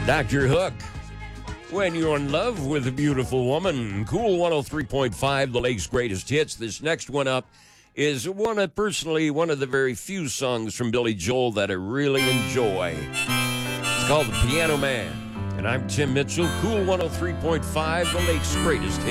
Dr. Hook. When you're in love with a beautiful woman. Cool 103.5, the Lake's greatest hits. This next one up is one of the very few songs from Billy Joel that I really enjoy. It's called The Piano Man. And I'm Tim Mitchell, Cool 103.5, the Lake's greatest hits.